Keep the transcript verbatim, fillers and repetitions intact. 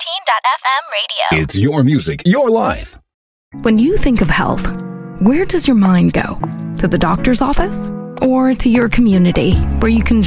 fourteen dot f m radio. It's your music, your life. When you think of health, where does your mind go? To the doctor's office? Or to your community, where you can